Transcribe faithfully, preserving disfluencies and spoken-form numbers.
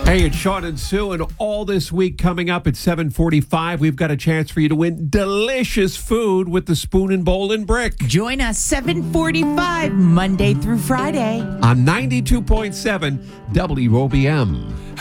Hey, it's Sean and Sue, and all this week coming up at seven forty-five, we've got a chance for you to win delicious food with the Spoon and Bowl and Brick Join us seven forty-five Monday through Friday. on ninety-two point seven W O B M.